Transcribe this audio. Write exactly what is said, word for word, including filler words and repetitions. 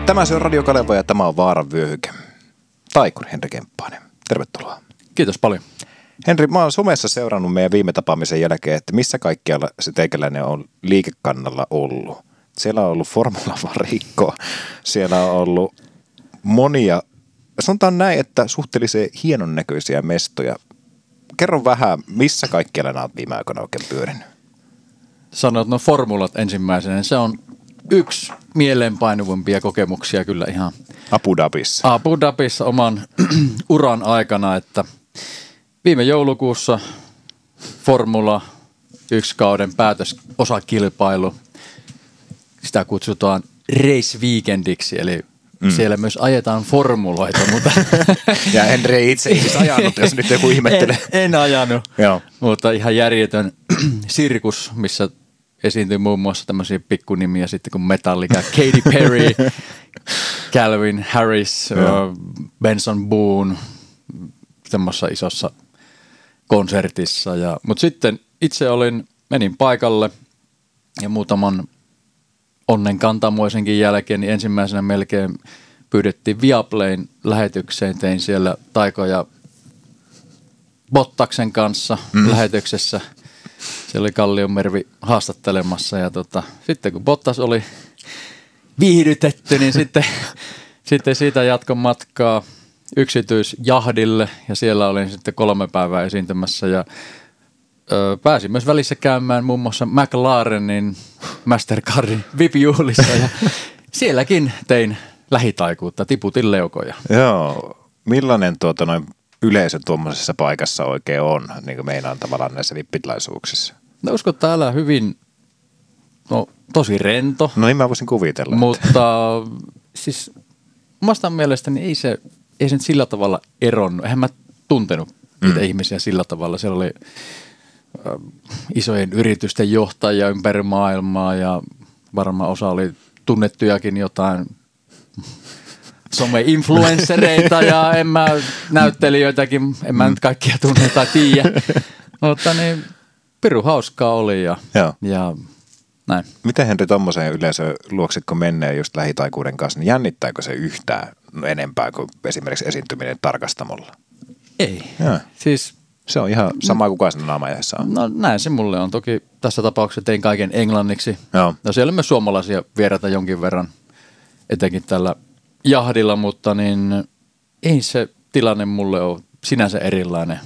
Tämä se on Radio Kaleva ja tämä on Vaaran vyöhyke. Taikuri Henri Kemppainen, tervetuloa. Kiitos paljon. Henri, mä oon somessa seurannut meidän viime tapaamisen jälkeen, että missä kaikkialla se teikäläinen on liikekannalla ollut. Siellä on ollut formulavarikkoa, siellä on ollut monia, sanotaan näin, että suhteellisen hienon näköisiä mestoja. Kerro vähän, missä kaikkialla nämä olet viime aikoina oikein pyörinyt? Sanoit no formulat ensimmäisenä, se on yksi mieleenpainuvimpia kokemuksia kyllä ihan Abu Dhabissa. Abu Dhabissa oman uran aikana, että viime joulukuussa Formula yksi kauden päätösosakilpailu, sitä kutsutaan race weekendiksi, eli mm. siellä myös ajetaan formuloita. Mutta ja Henri ei itse siis ajanut, jos nyt joku ihmettelee. En, en ajanut, Joo. mutta ihan järjetön sirkus, missä esiintyi muun muassa tämmöisiä pikkunimiä sitten kuin Metallica, Katy Perry, Calvin Harris, uh, Benson Boone, semmoisessa isossa konsertissa. Ja, mutta sitten itse olin, menin paikalle ja muutaman onnenkantamoisenkin jälkeen, niin ensimmäisenä melkein pyydettiin Viaplayn lähetykseen. Tein siellä taikoja Bottaksen kanssa mm. lähetyksessä. Siellä oli Kallionmervi haastattelemassa ja tota, sitten kun Bottas oli viihdytetty, niin sitten, sitten siitä jatkon matkaa yksityisjahdille ja siellä olin sitten kolme päivää esiintymässä ja ö, pääsin myös välissä käymään muun muassa McLarenin Mastercardin V I P-juhlissa ja sielläkin tein lähitaikuutta, tiputin leukoja. Joo, millainen tuota noin yleisö tuommoisessa paikassa oikein on, niin kuin meinaan tavallaan näissä vippitilaisuuksissa? No uskon täällä hyvin, no tosi rento. No niin mä voisin kuvitella. Mutta siis omasta mielestäni ei se, ei se nyt sillä tavalla eronnut. Eihän mä tuntenut niitä mm. ihmisiä sillä tavalla. Siellä oli äh, isojen yritysten johtajia ympäri maailmaa ja varmaan osa oli tunnettujakin jotain some-influenssereita ja en mä näyttelijöitäkin, en mä nyt kaikkia tunne tai tiedä. Mutta niin piru hauskaa oli ja, ja näin. Miten Henri tommoseen yleisöön luoksikko menee just lähitaikuuden kanssa, niin jännittääkö se yhtään enempää kuin esimerkiksi esiintyminen tarkastamolla? Ei. Ja. Siis se on ihan sama kuin siinä naamajaissa on. No näin se mulle on. Toki tässä tapauksessa tein kaiken englanniksi. Joo. No siellä on myös suomalaisia vieraita jonkin verran, etenkin tällä jahdilla, mutta niin ei se tilanne mulle ole sinänsä erilainen.